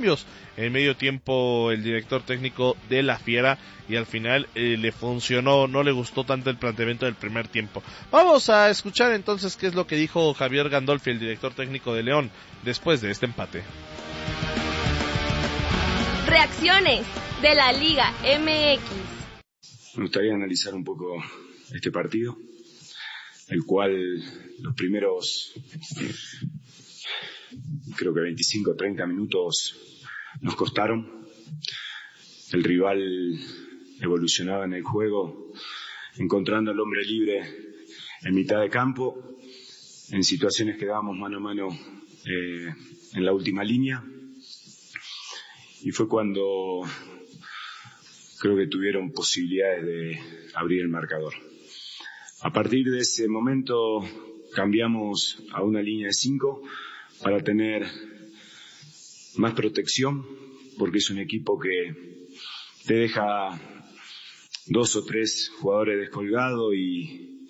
cambios en medio tiempo el director técnico de la Fiera, y al final le funcionó, no le gustó tanto el planteamiento del primer tiempo. Vamos a escuchar entonces qué es lo que dijo Javier Gandolfi, el director técnico de León, después de este empate. Reacciones de la Liga MX. Me gustaría analizar un poco este partido, el cual los primeros, creo que 25 o 30 minutos nos costaron. El rival evolucionaba en el juego, encontrando al hombre libre en mitad de campo, en situaciones que dábamos mano a mano en la última línea. Y fue cuando creo que tuvieron posibilidades de abrir el marcador. A partir de ese momento cambiamos a una línea de 5 para tener más protección, porque es un equipo que te deja 2 o 3 jugadores descolgados y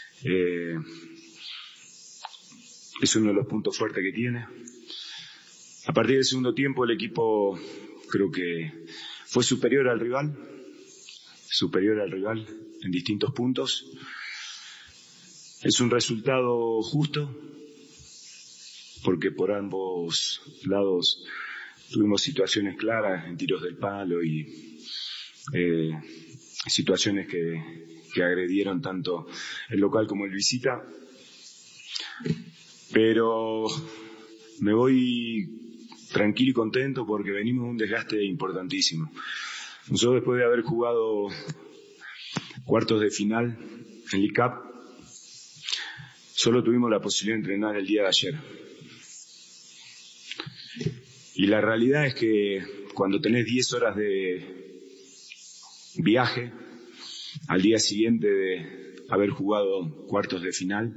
es uno de los puntos fuertes que tiene. A partir del segundo tiempo el equipo creo que fue superior al rival en distintos puntos. Es un resultado justo, porque por ambos lados tuvimos situaciones claras en tiros del palo y situaciones que agredieron tanto el local como el visita. Pero me voy tranquilo y contento porque venimos de un desgaste importantísimo. Nosotros, después de haber jugado cuartos de final en League Cup, solo tuvimos la posibilidad de entrenar el día de ayer. Y la realidad es que cuando tenés 10 horas de viaje al día siguiente de haber jugado cuartos de final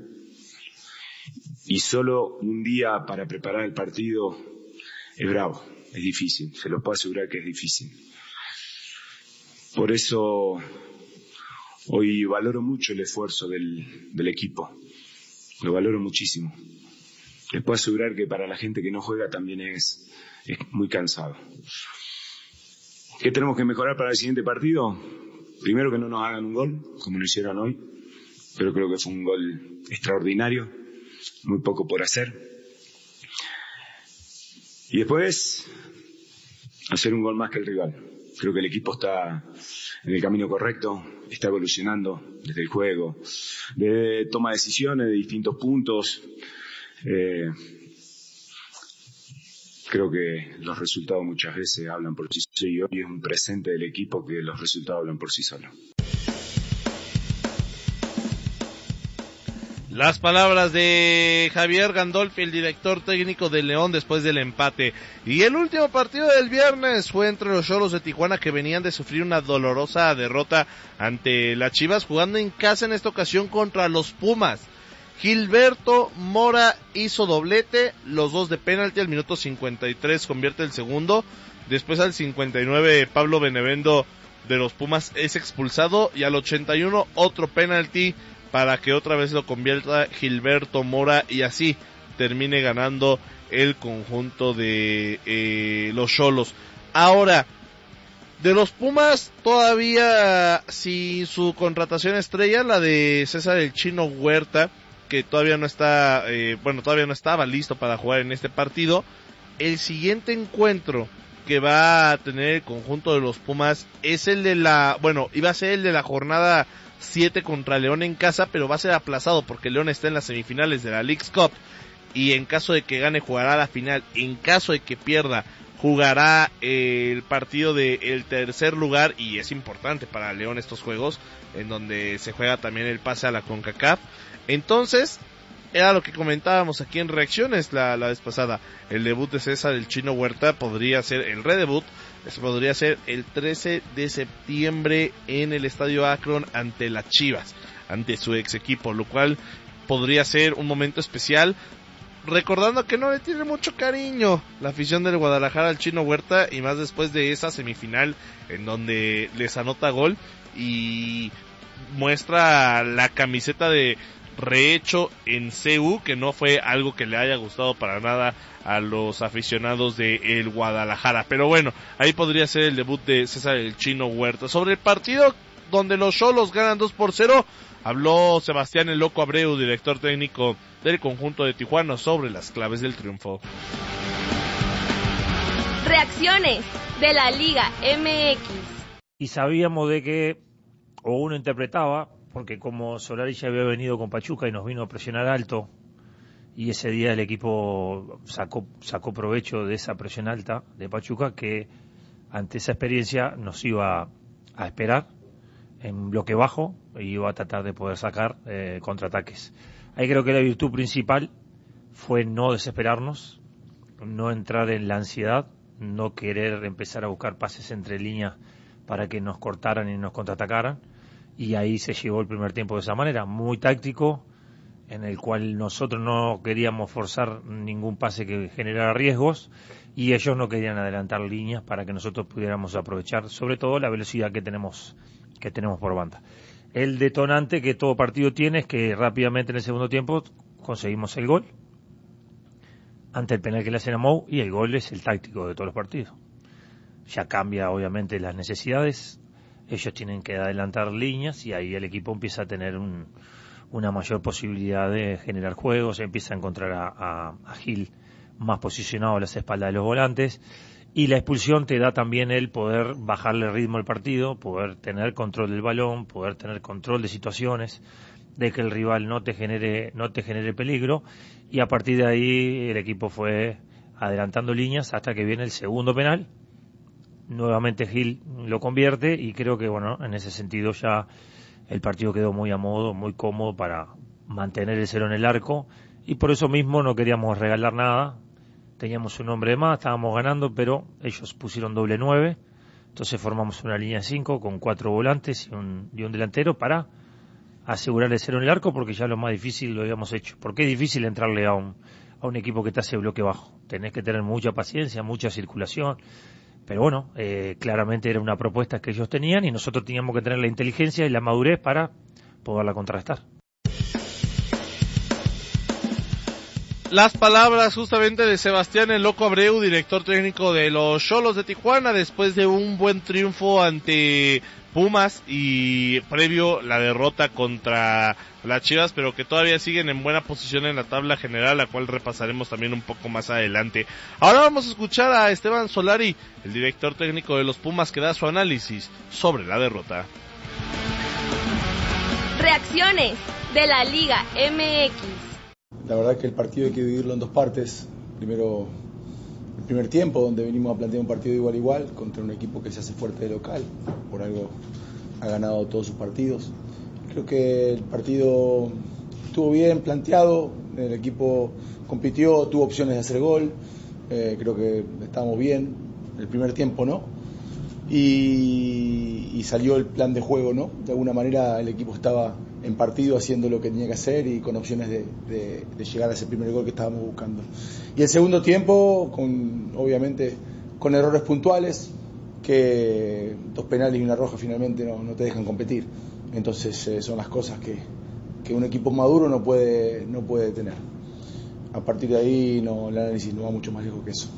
y solo un día para preparar el partido, es bravo, es difícil, se lo puedo asegurar que es difícil. Por eso hoy valoro mucho el esfuerzo del equipo, lo valoro muchísimo. Les puedo asegurar que para la gente que no juega también es muy cansado. ¿Qué tenemos que mejorar para el siguiente partido? Primero, que no nos hagan un gol, como lo hicieron hoy, pero creo que fue un gol extraordinario, muy poco por hacer. Y después, hacer un gol más que el rival. Creo que el equipo está en el camino correcto, está evolucionando desde el juego, de toma de decisiones de distintos puntos. Creo que los resultados muchas veces hablan por sí solos, y hoy es un presente del equipo que los resultados hablan por sí solos. Las palabras de Javier Gandolfi, el director técnico de León, después del empate. Y el último partido del viernes fue entre los Xolos de Tijuana, que venían de sufrir una dolorosa derrota ante las Chivas, jugando en casa en esta ocasión contra los Pumas. Gilberto Mora hizo doblete, los dos de penalti. Al minuto 53 convierte el segundo. Después al 59 Pablo Benevendo de los Pumas es expulsado, y al 81 otro penalti para que otra vez lo convierta Gilberto Mora, y así termine ganando el conjunto de los Xolos. Ahora, de los Pumas, todavía sin su contratación estrella, la de César el Chino Huerta, que todavía no está, todavía no estaba listo para jugar en este partido. El siguiente encuentro que va a tener el conjunto de los Pumas es el de iba a ser el de la jornada 7 contra León en casa, pero va a ser aplazado porque León está en las semifinales de la Leagues Cup, y en caso de que gane jugará la final. En caso de que pierda, jugará el partido del tercer lugar, y es importante para León estos juegos, en donde se juega también el pase a la CONCACAF. Entonces, era lo que comentábamos aquí en Reacciones la vez pasada. El debut de César el Chino Huerta podría ser el redebut, podría ser el 13 de septiembre en el Estadio Akron ante las Chivas, ante su ex equipo, lo cual podría ser un momento especial, recordando que no le tiene mucho cariño la afición del Guadalajara al Chino Huerta, y más después de esa semifinal en donde les anota gol y muestra la camiseta de rehecho en CU, que no fue algo que le haya gustado para nada a los aficionados de el Guadalajara. Pero bueno, ahí podría ser el debut de César el Chino Huerta. Sobre el partido donde los Xolos ganan 2-0, habló Sebastián el Loco Abreu, director técnico del conjunto de Tijuana, sobre las claves del triunfo. Reacciones de la Liga MX. Y sabíamos de que, o uno interpretaba, porque como Solari ya había venido con Pachuca y nos vino a presionar alto, y ese día el equipo sacó provecho de esa presión alta de Pachuca, que ante esa experiencia nos iba a esperar en bloque bajo y iba a tratar de poder sacar contraataques. Ahí creo que la virtud principal fue no desesperarnos, no entrar en la ansiedad, no querer empezar a buscar pases entre líneas para que nos cortaran y nos contraatacaran, y ahí se llevó el primer tiempo de esa manera, muy táctico, en el cual nosotros no queríamos forzar ningún pase que generara riesgos y ellos no querían adelantar líneas para que nosotros pudiéramos aprovechar sobre todo la velocidad que tenemos por banda. El detonante que todo partido tiene es que rápidamente en el segundo tiempo conseguimos el gol ante el penal que le hacen a Mou, y el gol es el táctico de todos los partidos. Ya cambia obviamente las necesidades, ellos tienen que adelantar líneas y ahí el equipo empieza a tener una mayor posibilidad de generar juegos, empieza a encontrar a Gil más posicionado a las espaldas de los volantes, y la expulsión te da también el poder bajarle el ritmo al partido, poder tener control del balón, poder tener control de situaciones, de que el rival no te genere peligro, y a partir de ahí el equipo fue adelantando líneas hasta que viene el segundo penal. Nuevamente Gil lo convierte y creo que bueno, en ese sentido ya el partido quedó muy a modo, muy cómodo para mantener el 0 en el arco, y por eso mismo no queríamos regalar nada. Teníamos un hombre de más, estábamos ganando, pero ellos pusieron doble 9, entonces formamos una línea de 5 con 4 volantes y un delantero para asegurar el 0 en el arco, porque ya lo más difícil lo habíamos hecho. Porque es difícil entrarle a un equipo que te hace bloque bajo. Tenés que tener mucha paciencia, mucha circulación. Pero bueno, claramente era una propuesta que ellos tenían y nosotros teníamos que tener la inteligencia y la madurez para poderla contrarrestar. Las palabras justamente de Sebastián el Loco Abreu, director técnico de los Xolos de Tijuana, después de un buen triunfo ante Pumas y previo la derrota contra las Chivas, pero que todavía siguen en buena posición en la tabla general, la cual repasaremos también un poco más adelante. Ahora vamos a escuchar a Esteban Solari, el director técnico de los Pumas, que da su análisis sobre la derrota. Reacciones de la Liga MX. La verdad que el partido hay que dividirlo en dos partes. Primero, el primer tiempo, donde venimos a plantear un partido igual a igual contra un equipo que se hace fuerte de local, por algo ha ganado todos sus partidos. Creo que el partido estuvo bien planteado, el equipo compitió, tuvo opciones de hacer gol, creo que estábamos bien, el primer tiempo no, y salió el plan de juego, ¿no? De alguna manera el equipo estaba en partido haciendo lo que tenía que hacer y con opciones de llegar a ese primer gol que estábamos buscando. Y el segundo tiempo, obviamente con errores puntuales, que 2 penales y una roja finalmente no te dejan competir. Entonces son las cosas que un equipo maduro no puede tener. A partir de ahí el análisis no va mucho más lejos que eso.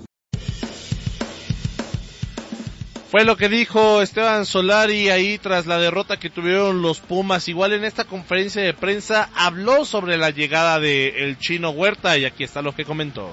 Fue lo que dijo Esteban Solari ahí tras la derrota que tuvieron los Pumas. Igual en esta conferencia de prensa habló sobre la llegada de el Chino Huerta y aquí está lo que comentó.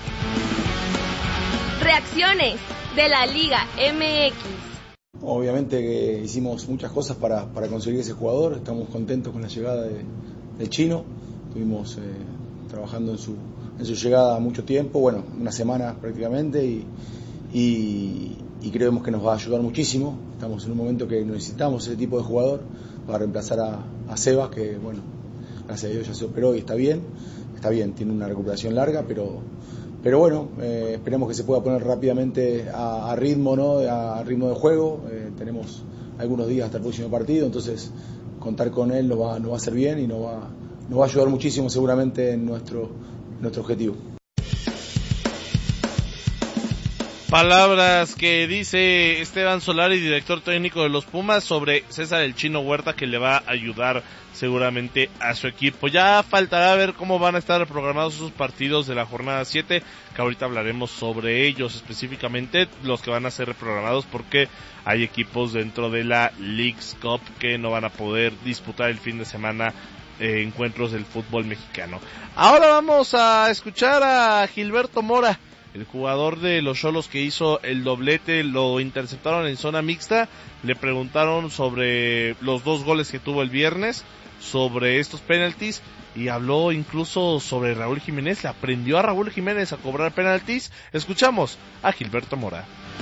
Reacciones de la Liga MX. Obviamente que hicimos muchas cosas para conseguir ese jugador. Estamos contentos con la llegada del Chino. Estuvimos trabajando en su llegada mucho tiempo, bueno, una semana prácticamente, y creemos que nos va a ayudar muchísimo. Estamos en un momento que necesitamos ese tipo de jugador para reemplazar a Sebas, que bueno, gracias a Dios ya se operó y está bien, tiene una recuperación larga, pero bueno, esperemos que se pueda poner rápidamente a ritmo, ¿no? A ritmo de juego. Tenemos algunos días hasta el próximo partido, entonces contar con él nos va a hacer bien y nos va a ayudar muchísimo seguramente en nuestro objetivo. Palabras que dice Esteban Solari, director técnico de los Pumas, sobre César el Chino Huerta, que le va a ayudar seguramente a su equipo. Ya faltará ver cómo van a estar programados esos partidos de la jornada 7, que ahorita hablaremos sobre ellos, específicamente los que van a ser reprogramados, porque hay equipos dentro de la Leagues Cup que no van a poder disputar el fin de semana encuentros del fútbol mexicano. Ahora vamos a escuchar a Gilberto Mora, el jugador de los Xolos que hizo el doblete. Lo interceptaron en zona mixta, le preguntaron sobre los 2 goles que tuvo el viernes, sobre estos penaltis, y habló incluso sobre Raúl Jiménez. Le aprendió a Raúl Jiménez a cobrar penaltis. Escuchamos a Gilberto Mora.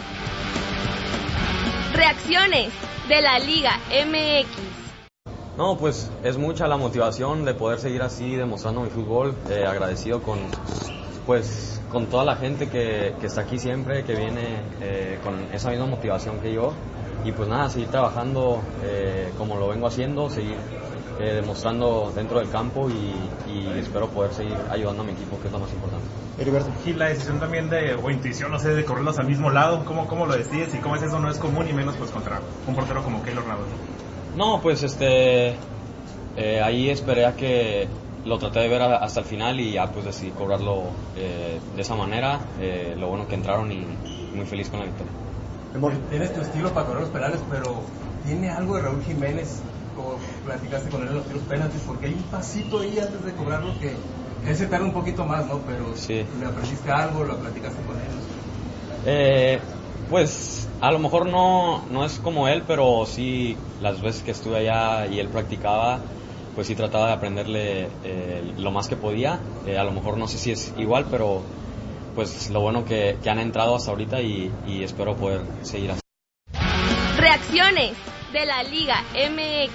Reacciones de la Liga MX. No, pues es mucha la motivación de poder seguir así demostrando mi fútbol, agradecido con toda la gente que está aquí siempre, que viene con esa misma motivación que yo, y pues nada, seguir trabajando como lo vengo haciendo, seguir demostrando dentro del campo y espero poder seguir ayudando a mi equipo, que es lo más importante. Y la decisión también o intuición, no sé, de correrlos al mismo lado, ¿cómo lo decides y cómo es eso? No es común y menos pues contra un portero como Keylor Navas. No, pues ahí esperé a que lo traté de ver hasta el final y ya pues decidí cobrarlo de esa manera. Lo bueno que entraron y muy feliz con la victoria. Tienes tu estilo para correr los penales, pero ¿tiene algo de Raúl Jiménez? Como platicaste con él en los tiros penaltis, porque hay un pasito ahí antes de cobrarlo que él se tarda un poquito más, ¿no? Pero sí. ¿Le aprendiste algo? ¿Lo platicaste con él? Pues a lo mejor no es como él, pero sí las veces que estuve allá y él practicaba, pues sí trataba de aprenderle lo más que podía. A lo mejor no sé si es igual, pero pues lo bueno que han entrado hasta ahorita y espero poder seguir así. Reacciones de la Liga MX.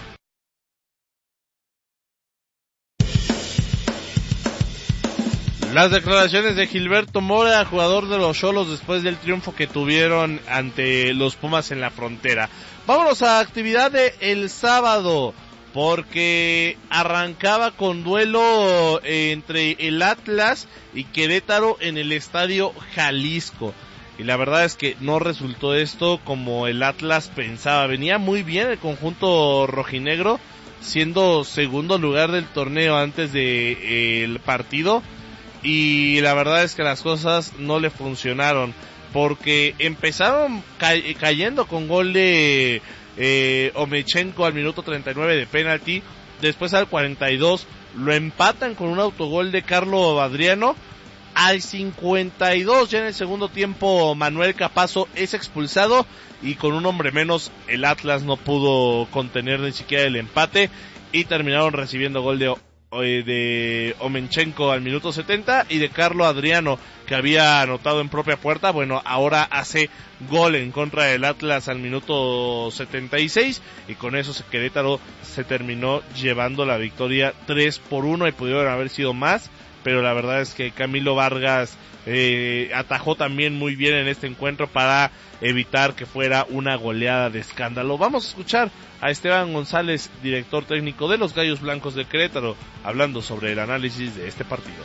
Las declaraciones de Gilberto Mora, jugador de los Xolos, después del triunfo que tuvieron ante los Pumas en la frontera. Vámonos a actividad de el sábado, porque arrancaba con duelo entre el Atlas y Querétaro en el Estadio Jalisco. Y la verdad es que no resultó esto como el Atlas pensaba. Venía muy bien el conjunto rojinegro, siendo segundo lugar del torneo antes del partido. Y la verdad es que las cosas no le funcionaron, porque empezaron cayendo con gol de Omechenko al minuto 39 de penalti. Después al 42 lo empatan con un autogol de Carlo Adriano. Al 52 ya en el segundo tiempo Manuel Capazo es expulsado y con un hombre menos el Atlas no pudo contener ni siquiera el empate y terminaron recibiendo gol de Omechenko al minuto 70 y de Carlo Adriano, que había anotado en propia puerta. Bueno, ahora hace gol en contra del Atlas al minuto 76 y con eso Querétaro se terminó llevando la victoria 3-1 y pudieron haber sido más, pero la verdad es que Camilo Vargas atajó también muy bien en este encuentro para evitar que fuera una goleada de escándalo. Vamos a escuchar a Esteban González, director técnico de los Gallos Blancos de Querétaro, hablando sobre el análisis de este partido.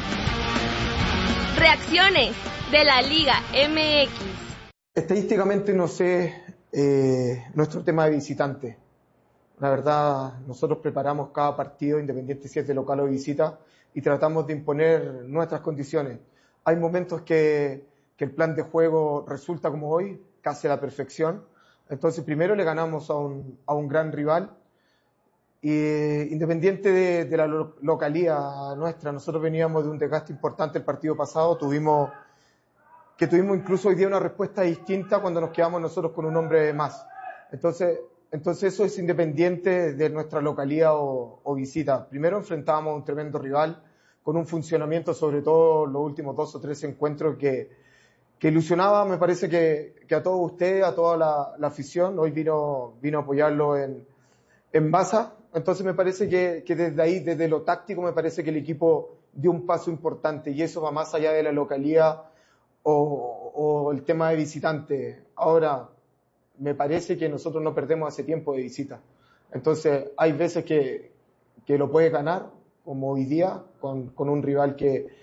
Reacciones de la Liga MX. Estadísticamente no sé nuestro tema de visitante. La verdad, nosotros preparamos cada partido, independiente si es de local o de visita, y tratamos de imponer nuestras condiciones. Hay momentos que el plan de juego resulta como hoy, casi a la perfección. Entonces primero le ganamos a un gran rival, y independiente de la localía nuestra, nosotros veníamos de un desgaste importante el partido pasado, tuvimos incluso hoy día una respuesta distinta cuando nos quedamos nosotros con un hombre más. Entonces eso es independiente de nuestra localía o visita. Primero enfrentábamos a un tremendo rival con un funcionamiento, sobre todo los últimos 2 o 3 encuentros, que ilusionaba, me parece que a todos ustedes, a toda la afición. Hoy vino a apoyarlo en Baza. Entonces me parece que desde ahí, desde lo táctico, me parece que el equipo dio un paso importante, y eso va más allá de la localía o el tema de visitante. Ahora, me parece que nosotros no perdemos hace tiempo de visita. Entonces hay veces que lo puede ganar, como hoy día, con un rival que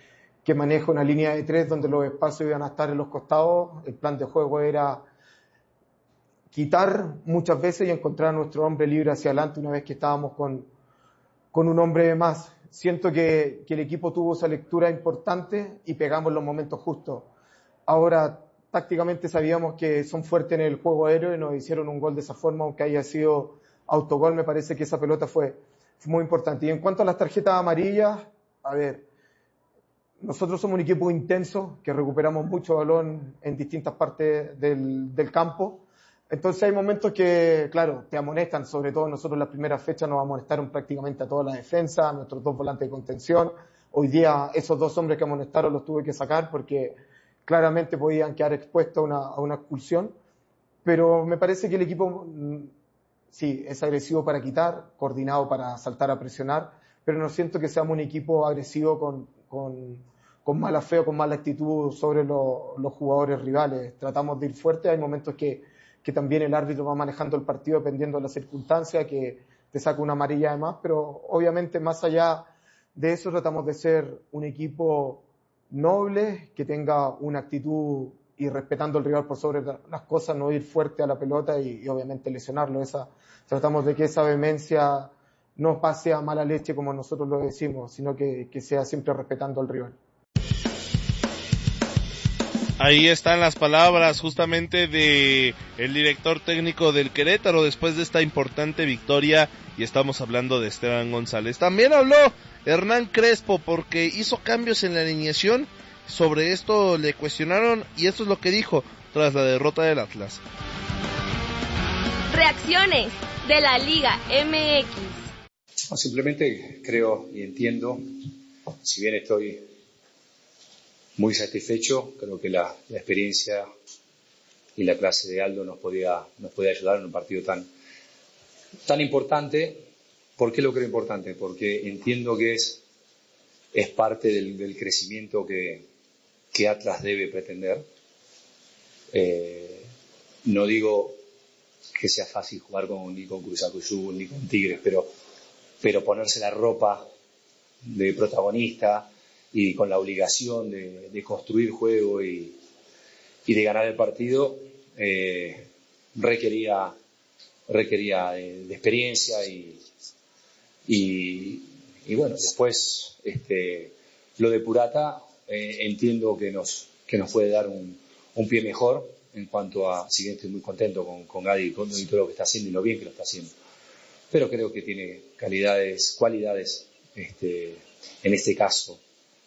que maneja una línea de 3 donde los espacios iban a estar en los costados. El plan de juego era quitar muchas veces y encontrar a nuestro hombre libre hacia adelante una vez que estábamos con un hombre de más. Siento que el equipo tuvo esa lectura importante y pegamos los momentos justos. Ahora, tácticamente sabíamos que son fuertes en el juego aéreo y nos hicieron un gol de esa forma, aunque haya sido autogol. Me parece que esa pelota fue muy importante. Y en cuanto a las tarjetas amarillas, a ver, nosotros somos un equipo intenso, que recuperamos mucho balón en distintas partes del campo. Entonces hay momentos que, claro, te amonestan, sobre todo nosotros en las primeras fechas nos amonestaron prácticamente a toda la defensa, a nuestros 2 volantes de contención. Hoy día esos 2 hombres que amonestaron los tuve que sacar porque claramente podían quedar expuestos a una expulsión. Pero me parece que el equipo, sí, es agresivo para quitar, coordinado para saltar a presionar, pero no siento que seamos un equipo agresivo con mala fe o con mala actitud sobre los jugadores rivales. Tratamos de ir fuerte, hay momentos que también el árbitro va manejando el partido dependiendo de las circunstancias, que te saca una amarilla además, pero obviamente más allá de eso tratamos de ser un equipo noble, que tenga una actitud y respetando al rival por sobre las cosas, no ir fuerte a la pelota y obviamente lesionarlo. Tratamos de que esa vehemencia no pase a mala leche como nosotros lo decimos, sino que sea siempre respetando al rival. Ahí están las palabras justamente de el director técnico del Querétaro después de esta importante victoria, y estamos hablando de Esteban González. También habló Hernán Crespo porque hizo cambios en la alineación. Sobre esto le cuestionaron y esto es lo que dijo tras la derrota del Atlas. Reacciones de la Liga MX. No, simplemente creo y entiendo, si bien estoy muy satisfecho, creo que la experiencia y la clase de Aldo nos podía ayudar en un partido tan importante. ¿Por qué lo creo importante? Porque entiendo que es parte del crecimiento que Atlas debe pretender. No digo que sea fácil jugar ni con Cruz Azul ni con Tigres, pero ponerse la ropa de protagonista y con la obligación de construir juego y de ganar el partido requería de experiencia y bueno, después lo de Purata entiendo que nos puede dar un pie mejor en cuanto a, si bien estoy muy contento con Gadi y con todo lo que está haciendo y lo bien que lo está haciendo, pero creo que tiene cualidades en este caso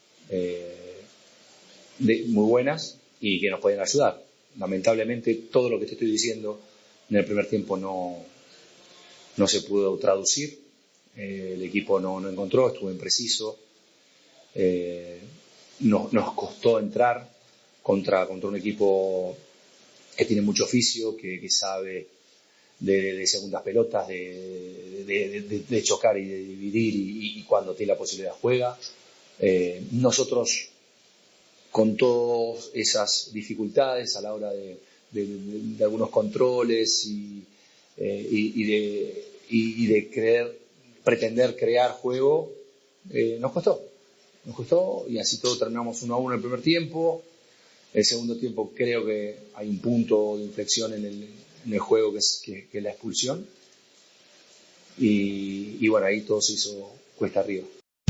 muy buenas y que nos pueden ayudar. Lamentablemente todo lo que te estoy diciendo en el primer tiempo no se pudo traducir. El equipo no encontró, estuvo impreciso. Nos costó entrar contra un equipo que tiene mucho oficio, que sabe de segundas pelotas, de chocar y de dividir y cuando tiene la posibilidad juega. Nosotros, con todas esas dificultades a la hora de algunos controles y de pretender crear juego, nos costó y así todo terminamos 1-1 el primer tiempo. El segundo tiempo creo que hay un punto de inflexión en el juego que es la expulsión y bueno, ahí todo se hizo cuesta arriba.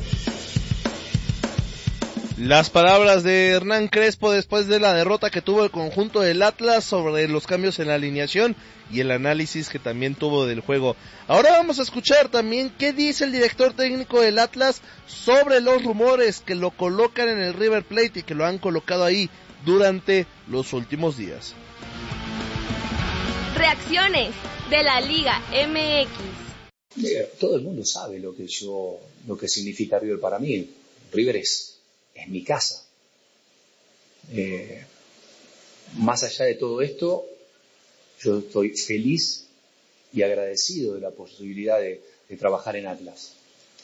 Las palabras de Hernán Crespo después de la derrota que tuvo el conjunto del Atlas sobre los cambios en la alineación y el análisis que también tuvo del juego. Ahora vamos a escuchar también qué dice el director técnico del Atlas sobre los rumores que lo colocan en el River Plate y que lo han colocado ahí durante los últimos días. Reacciones de la Liga MX. Todo el mundo sabe lo que significa River para mí. River es mi casa. Más allá de todo esto, yo estoy feliz y agradecido de la posibilidad de trabajar en Atlas.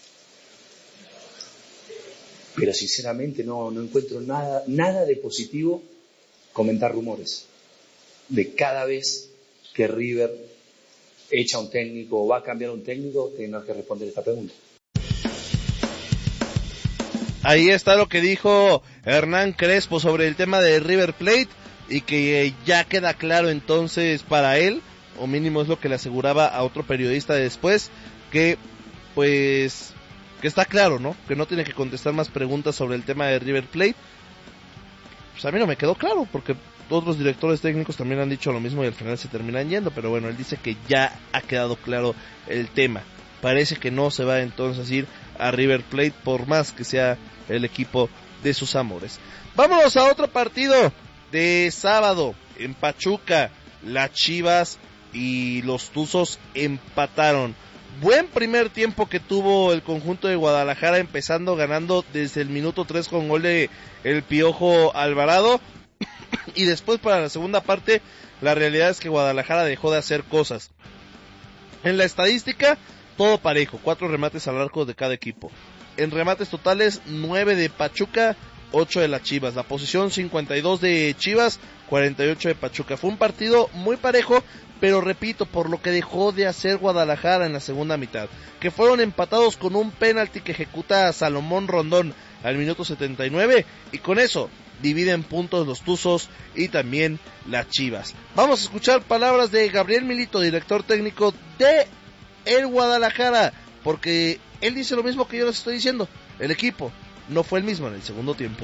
Pero sinceramente no encuentro nada de positivo comentar rumores. De cada vez que River echa un técnico o va a cambiar un técnico, tengo que responder esta pregunta. Ahí está lo que dijo Hernán Crespo sobre el tema de River Plate y que ya queda claro entonces para él, o mínimo es lo que le aseguraba a otro periodista después, que pues que está claro, ¿no? Que no tiene que contestar más preguntas sobre el tema de River Plate. Pues a mí no me quedó claro, porque otros directores técnicos también han dicho lo mismo y al final se terminan yendo, pero bueno, él dice que ya ha quedado claro el tema. Parece que no se va entonces a ir a River Plate por más que sea el equipo de sus amores. Vámonos a otro partido de sábado en Pachuca. Las Chivas y los Tuzos empataron. Buen primer tiempo que tuvo el conjunto de Guadalajara, empezando ganando desde el minuto 3 con gol de el Piojo Alvarado. Y después para la segunda parte, la realidad es que Guadalajara dejó de hacer cosas. En la estadística, todo parejo, 4 remates al arco de cada equipo. En remates totales, 9 de Pachuca, 8 de las Chivas. La posición 52 de Chivas, 48 de Pachuca. Fue un partido muy parejo, pero repito, por lo que dejó de hacer Guadalajara en la segunda mitad, que fueron empatados con un penalti que ejecuta Salomón Rondón al minuto 79, y con eso dividen puntos los Tuzos y también las Chivas. Vamos a escuchar palabras de Gabriel Milito, director técnico de el Guadalajara, porque él dice lo mismo que yo les estoy diciendo. El equipo no fue el mismo en el segundo tiempo.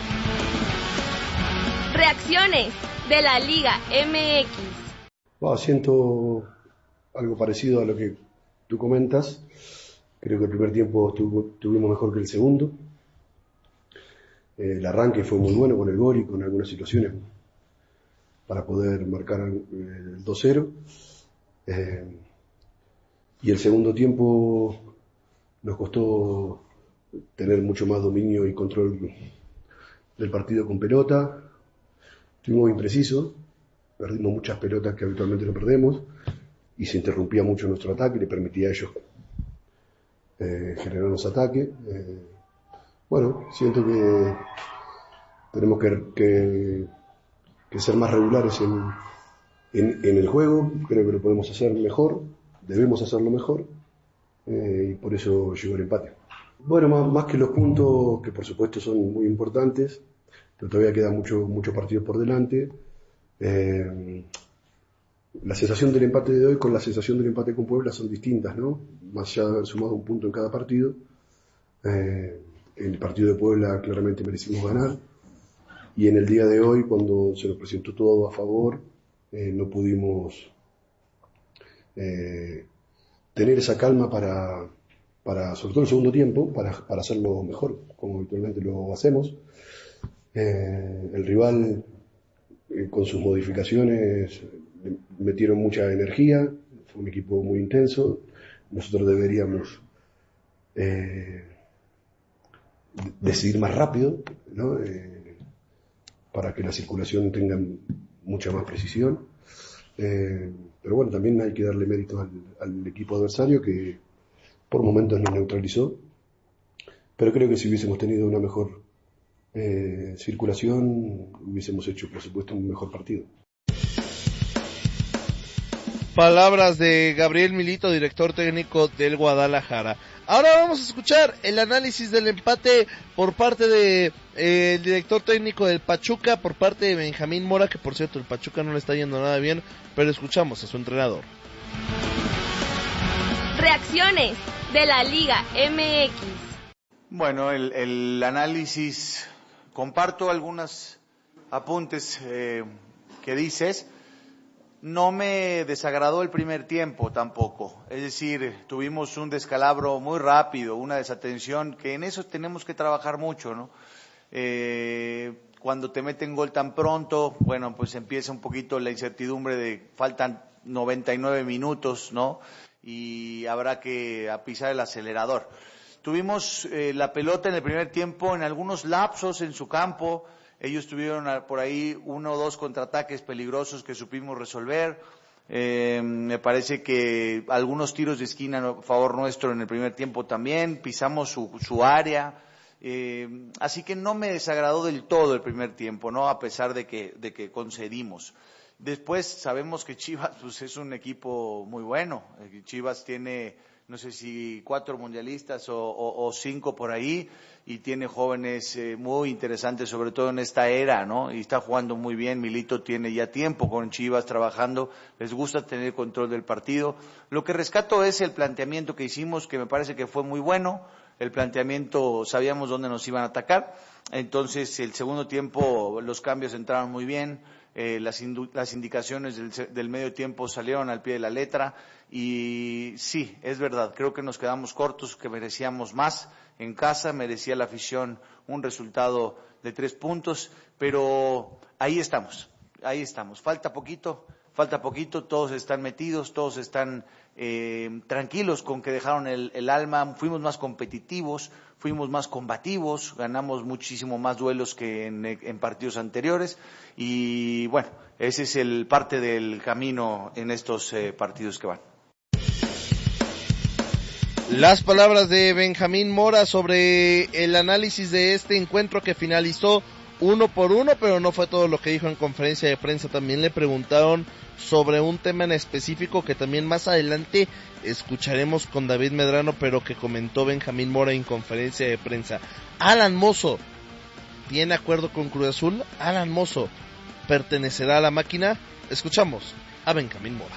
Reacciones de la Liga MX. Siento algo parecido a lo que tú comentas. Creo que el primer tiempo tuvimos mejor que el segundo. El arranque fue muy bueno con el gol y con algunas situaciones para poder marcar el 2-0. Y el segundo tiempo nos costó tener mucho más dominio y control del partido con pelota. Estuvimos imprecisos, perdimos muchas pelotas que habitualmente no perdemos y se interrumpía mucho nuestro ataque y le permitía a ellos generarnos ataque. Bueno, siento que tenemos que ser más regulares en el juego. Creo que lo podemos hacer mejor, debemos hacerlo mejor, y por eso llegó el empate. Bueno, más que los puntos, que por supuesto son muy importantes, pero todavía quedan muchos partidos por delante. La sensación del empate de hoy con la sensación del empate con Puebla son distintas, ¿no? Más allá de haber sumado un punto en cada partido. En el partido de Puebla claramente merecimos ganar, y en el día de hoy, cuando se nos presentó todo a favor, no pudimos tener esa calma para, sobre todo el segundo tiempo, para hacerlo mejor, como habitualmente lo hacemos. El rival, con sus modificaciones, metieron mucha energía, fue un equipo muy intenso. Nosotros deberíamos decidir más rápido, ¿no? Para que la circulación tenga mucha más precisión. Pero bueno, también hay que darle mérito al equipo adversario, que por momentos nos neutralizó, pero creo que si hubiésemos tenido una mejor circulación, hubiésemos hecho, por supuesto, un mejor partido. Palabras de Gabriel Milito, director técnico del Guadalajara. Ahora vamos a escuchar el análisis del empate por parte de el director técnico del Pachuca, por parte de Benjamín Mora, que por cierto el Pachuca no le está yendo nada bien, pero escuchamos a su entrenador. Reacciones de la Liga MX. Bueno, el análisis, comparto algunos apuntes que dices. No me desagradó el primer tiempo tampoco, es decir, tuvimos un descalabro muy rápido, una desatención, que en eso tenemos que trabajar mucho, ¿no? Cuando te meten gol tan pronto, bueno, pues empieza un poquito la incertidumbre de faltan 99 minutos, ¿no? Y habrá que pisar el acelerador. Tuvimos la pelota en el primer tiempo en algunos lapsos en su campo. Ellos tuvieron por ahí 1 o 2 contraataques peligrosos que supimos resolver. Me parece que algunos tiros de esquina a favor nuestro en el primer tiempo también. Pisamos su área. Así que no me desagradó del todo el primer tiempo, ¿no? A pesar de que concedimos. Después sabemos que Chivas pues, es un equipo muy bueno. Chivas tiene no sé si 4 mundialistas o 5 por ahí, y tiene jóvenes muy interesantes, sobre todo en esta era, ¿no? Y está jugando muy bien. Milito tiene ya tiempo con Chivas trabajando, les gusta tener control del partido. Lo que rescato es el planteamiento que hicimos, que me parece que fue muy bueno. El planteamiento, sabíamos dónde nos iban a atacar, entonces el segundo tiempo los cambios entraron muy bien. Las indicaciones del medio tiempo salieron al pie de la letra y sí, es verdad, creo que nos quedamos cortos, que merecíamos más en casa, merecía la afición un resultado de 3 puntos, pero ahí estamos, falta poquito, todos están metidos, todos están tranquilos con que dejaron el alma, fuimos más competitivos, fuimos más combativos, ganamos muchísimo más duelos que en partidos anteriores y bueno, ese es el parte del camino en estos partidos que van. Las palabras de Benjamín Mora sobre el análisis de este encuentro que finalizó 1-1, pero no fue todo lo que dijo en conferencia de prensa. También le preguntaron sobre un tema en específico que también más adelante escucharemos con David Medrano, pero que comentó Benjamín Mora en conferencia de prensa. Alan Mozo tiene acuerdo con Cruz Azul. Alan Mozo pertenecerá a la máquina. Escuchamos a Benjamín Mora.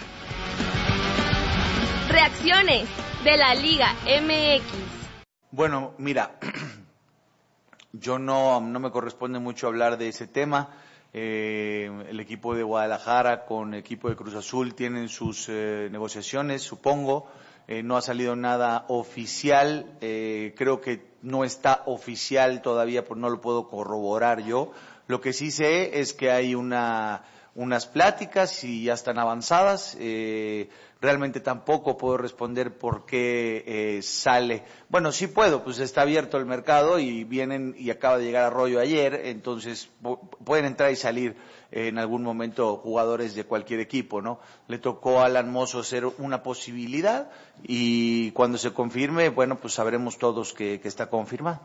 Reacciones de la Liga MX. Bueno, mira, yo no me corresponde mucho hablar de ese tema. El equipo de Guadalajara con el equipo de Cruz Azul tienen sus negociaciones, supongo. No ha salido nada oficial. Creo que no está oficial todavía, pues no lo puedo corroborar yo. Lo que sí sé es que hay unas pláticas y ya están avanzadas. Realmente tampoco puedo responder por qué sale. Bueno, sí puedo, pues está abierto el mercado y vienen, y acaba de llegar Arroyo ayer, entonces pueden entrar y salir en algún momento jugadores de cualquier equipo, ¿no? Le tocó a Alan Mozo ser una posibilidad y cuando se confirme, bueno, pues sabremos todos que está confirmado.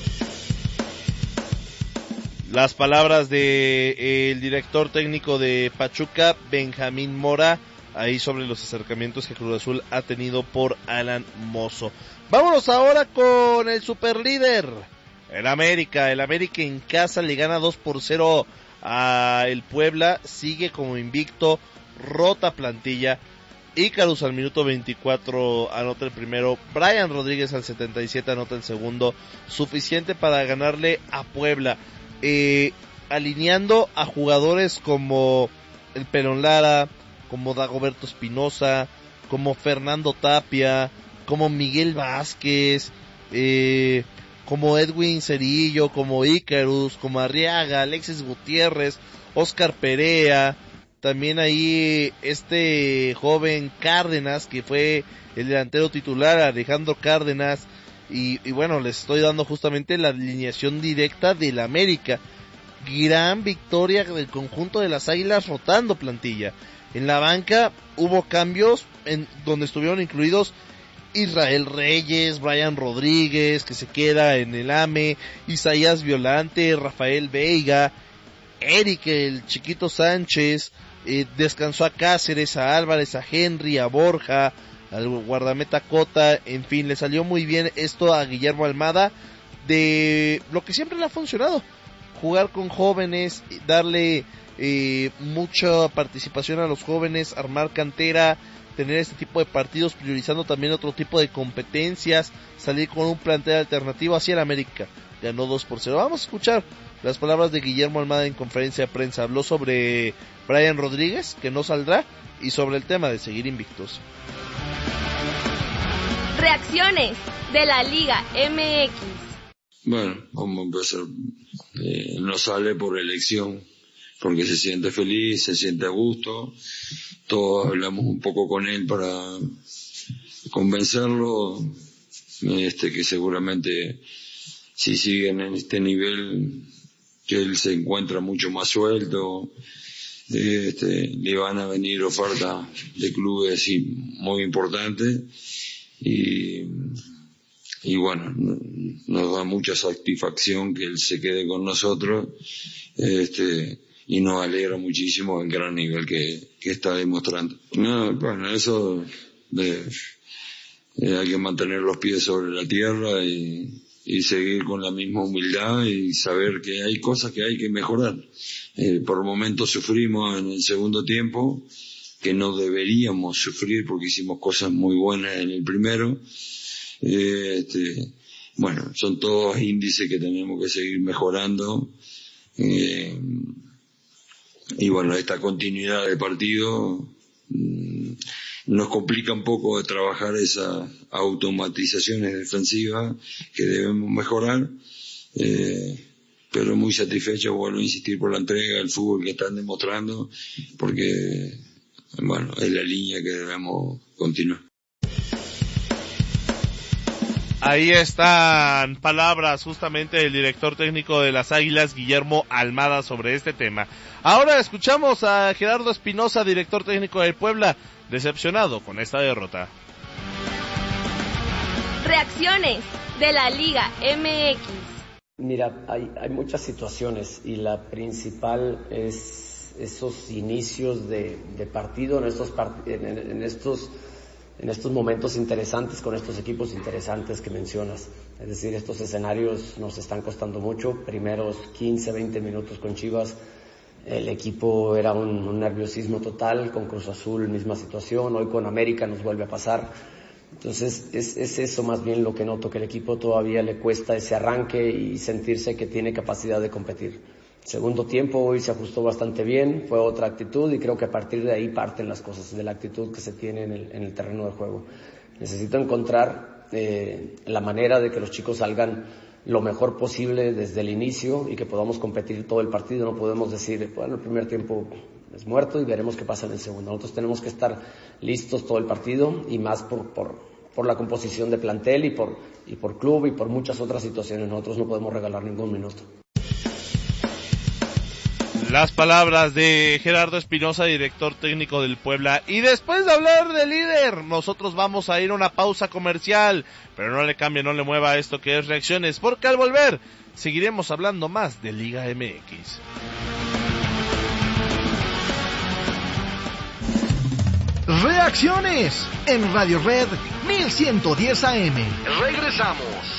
Las palabras de el director técnico de Pachuca, Benjamín Mora, ahí sobre los acercamientos que Cruz Azul ha tenido por Alan Mozo. Vámonos ahora con el superlíder, el América. El América en casa le gana 2-0 a el Puebla, sigue como invicto, rota plantilla. Ícarus al minuto 24 anota el primero, Brian Rodríguez al 77 anota el segundo, suficiente para ganarle a Puebla. Alineando a jugadores como el Pelón Lara, como Dagoberto Espinosa, como Fernando Tapia, como Miguel Vázquez, como Edwin Cerillo, como Ícarus, como Arriaga, Alexis Gutiérrez, Oscar Perea, también ahí este joven Cárdenas, que fue el delantero titular, Alejandro Cárdenas, y bueno, les estoy dando justamente la alineación directa del América. Gran victoria del conjunto de las Águilas rotando plantilla. En la banca hubo cambios en donde estuvieron incluidos Israel Reyes, Brian Rodríguez, que se queda en el AME, Isaías Violante, Rafael Veiga, Eric el Chiquito Sánchez, descansó a Cáceres, a Álvarez, a Henry, a Borja, al guardameta Cota, en fin, le salió muy bien esto a Guillermo Almada, de lo que siempre le ha funcionado, jugar con jóvenes, darle mucha participación a los jóvenes, armar cantera, tener este tipo de partidos, priorizando también otro tipo de competencias, salir con un plantel alternativo. Hacia el América ganó 2-0. Vamos a escuchar las palabras de Guillermo Almada en conferencia de prensa. Habló sobre Brian Rodríguez, que no saldrá, y sobre el tema de seguir invictos. Reacciones de la Liga MX. Bueno, vamos a empezar. No sale por elección, porque se siente feliz, se siente a gusto. Todos hablamos un poco con él para convencerlo, que seguramente si siguen en este nivel, que él se encuentra mucho más suelto. Le van a venir ofertas de clubes muy importantes y bueno, nos da mucha satisfacción que él se quede con nosotros, y nos alegra muchísimo el gran nivel que está demostrando. No, bueno, eso hay que mantener los pies sobre la tierra y seguir con la misma humildad y saber que hay cosas que hay que mejorar. Por momentos sufrimos en el segundo tiempo, que no deberíamos sufrir porque hicimos cosas muy buenas en el primero. Bueno, son todos índices que tenemos que seguir mejorando. Y bueno, esta continuidad de partido nos complica un poco de trabajar esas automatizaciones defensivas que debemos mejorar, pero muy satisfecho, vuelvo a insistir por la entrega, el fútbol que están demostrando, porque bueno, es la línea que debemos continuar. Ahí están palabras justamente del director técnico de las Águilas, Guillermo Almada, sobre este tema. Ahora escuchamos a Gerardo Espinoza, director técnico del Puebla, decepcionado con esta derrota. Reacciones de la Liga MX. Mira, hay muchas situaciones y la principal es esos inicios de partido en estos momentos interesantes con estos equipos interesantes que mencionas. Es decir, estos escenarios nos están costando mucho. Primeros 15, 20 minutos con Chivas, el equipo era un nerviosismo total. Con Cruz Azul, misma situación. Hoy con América nos vuelve a pasar. Entonces es eso más bien lo que noto, que el equipo todavía le cuesta ese arranque y sentirse que tiene capacidad de competir. Segundo tiempo hoy se ajustó bastante bien, fue otra actitud y creo que a partir de ahí parten las cosas, de la actitud que se tiene en el terreno de juego. Necesito encontrar la manera de que los chicos salgan lo mejor posible desde el inicio y que podamos competir todo el partido. No podemos decir, bueno, el primer tiempo es muerto y veremos qué pasa en el segundo. Nosotros tenemos que estar listos todo el partido y más por la composición de plantel y por club y por muchas otras situaciones. Nosotros no podemos regalar ningún minuto. Las palabras de Gerardo Espinoza, director técnico del Puebla. Y después de hablar del líder, nosotros vamos a ir a una pausa comercial. Pero no le cambie, no le mueva esto que es Reacciones, porque al volver seguiremos hablando más de Liga MX. Reacciones en Radio Red 1110 AM. Regresamos.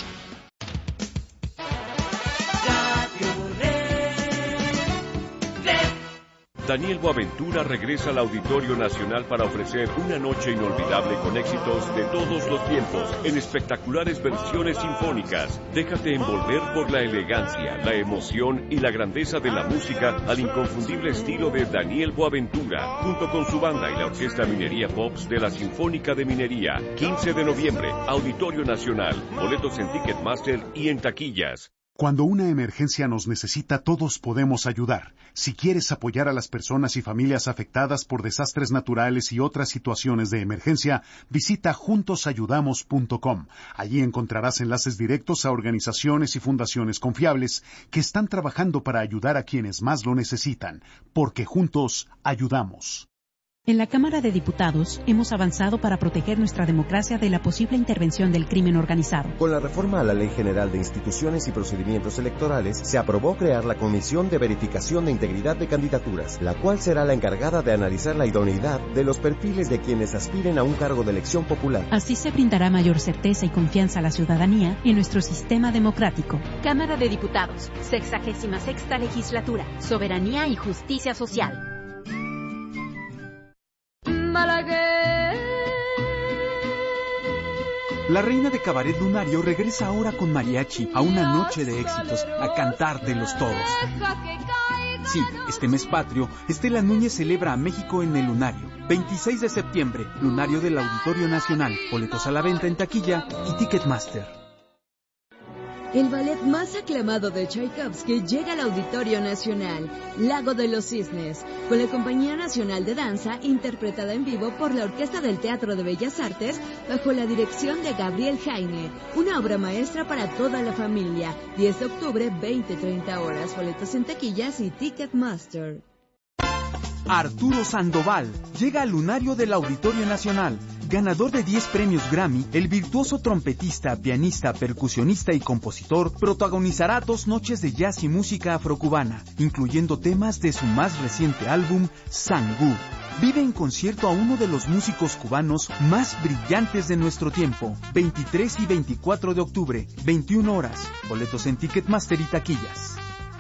Daniel Boaventura regresa al Auditorio Nacional para ofrecer una noche inolvidable con éxitos de todos los tiempos en espectaculares versiones sinfónicas. Déjate envolver por la elegancia, la emoción y la grandeza de la música al inconfundible estilo de Daniel Boaventura, junto con su banda y la Orquesta Minería Pops de la Sinfónica de Minería. 15 de noviembre, Auditorio Nacional. Boletos en Ticketmaster y en taquillas. Cuando una emergencia nos necesita, todos podemos ayudar. Si quieres apoyar a las personas y familias afectadas por desastres naturales y otras situaciones de emergencia, visita juntosayudamos.com. Allí encontrarás enlaces directos a organizaciones y fundaciones confiables que están trabajando para ayudar a quienes más lo necesitan, porque juntos ayudamos. En la Cámara de Diputados hemos avanzado para proteger nuestra democracia de la posible intervención del crimen organizado. Con la reforma a la Ley General de Instituciones y Procedimientos Electorales, se aprobó crear la Comisión de Verificación de Integridad de Candidaturas, la cual será la encargada de analizar la idoneidad de los perfiles de quienes aspiren a un cargo de elección popular. Así se brindará mayor certeza y confianza a la ciudadanía en nuestro sistema democrático. Cámara de Diputados, 66ª Legislatura, Soberanía y Justicia Social. La reina de Cabaret Lunario regresa ahora con mariachi a una noche de éxitos, a cantártelos todos. Sí, este mes patrio, Estela Núñez celebra a México en el Lunario. 26 de septiembre, Lunario del Auditorio Nacional. Boletos a la venta en taquilla y Ticketmaster. El ballet más aclamado de Tchaikovsky llega al Auditorio Nacional, Lago de los Cisnes, con la Compañía Nacional de Danza, interpretada en vivo por la Orquesta del Teatro de Bellas Artes, bajo la dirección de Gabriel Jaime. Una obra maestra para toda la familia. 10 de octubre, 20-30 horas. Boletos en taquillas y Ticketmaster. Arturo Sandoval llega al Lunario del Auditorio Nacional. Ganador de 10 premios Grammy, el virtuoso trompetista, pianista, percusionista y compositor protagonizará 2 noches de jazz y música afrocubana, incluyendo temas de su más reciente álbum, Sangú. Vive en concierto a uno de los músicos cubanos más brillantes de nuestro tiempo. 23 y 24 de octubre, 21 horas. Boletos en Ticketmaster y taquillas.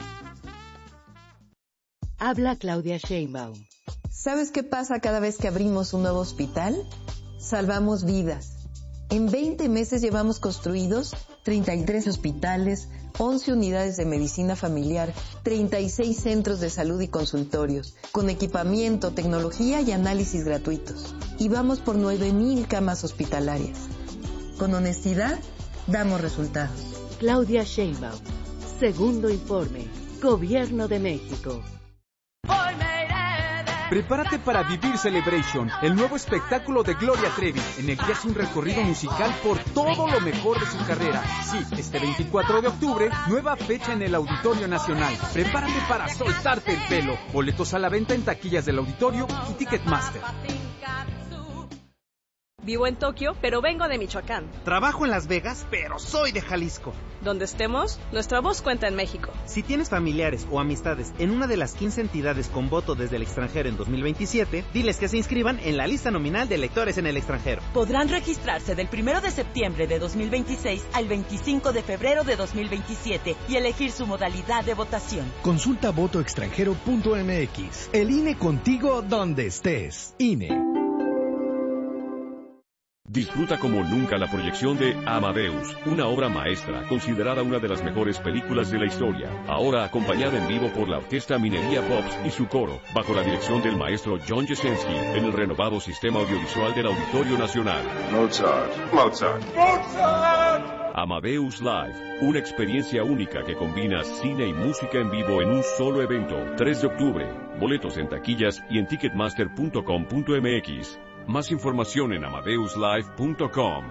Habla Claudia Sheinbaum. ¿Sabes qué pasa cada vez que abrimos un nuevo hospital? Salvamos vidas. En 20 meses llevamos construidos 33 hospitales, 11 unidades de medicina familiar, 36 centros de salud y consultorios, con equipamiento, tecnología y análisis gratuitos. Y vamos por 9,000 camas hospitalarias. Con honestidad, damos resultados. Claudia Sheinbaum. Segundo informe. Gobierno de México. Prepárate para Vivir Celebration, el nuevo espectáculo de Gloria Trevi, en el que hace un recorrido musical por todo lo mejor de su carrera. Sí, este 24 de octubre, nueva fecha en el Auditorio Nacional. Prepárate para soltarte el pelo. Boletos a la venta en taquillas del auditorio y Ticketmaster. Vivo en Tokio, pero vengo de Michoacán. Trabajo en Las Vegas, pero soy de Jalisco. Donde estemos, nuestra voz cuenta en México. Si tienes familiares o amistades en una de las 15 entidades con voto desde el extranjero en 2027, diles que se inscriban en la lista nominal de electores en el extranjero. Podrán registrarse del 1 de septiembre de 2026 al 25 de febrero de 2027 y elegir su modalidad de votación. Consulta votoextranjero.mx. El INE contigo donde estés. INE. Disfruta como nunca la proyección de Amadeus, una obra maestra, considerada una de las mejores películas de la historia. Ahora acompañada en vivo por la Orquesta Minería Pops y su coro, bajo la dirección del maestro John Jesensky, en el renovado sistema audiovisual del Auditorio Nacional. Mozart. Amadeus Live, una experiencia única que combina cine y música en vivo en un solo evento. 3 de octubre. Boletos en taquillas y en ticketmaster.com.mx. Más información en amadeuslive.com.